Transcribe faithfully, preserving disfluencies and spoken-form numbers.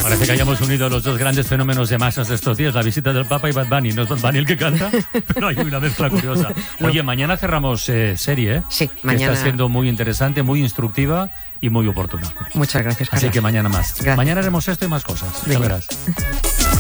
Parece que hayamos unido los dos grandes fenómenos de masas de estos días, la visita del Papa y Bad Bunny. No es Bad Bunny el que canta, pero hay una mezcla curiosa. Oye, mañana cerramos eh, serie, ¿eh? Sí, que mañana. está siendo muy interesante, muy instructiva y muy oportuna. Muchas gracias, Carlos. Así que mañana más. Gracias. Mañana haremos esto y más cosas. Ya Venga. verás.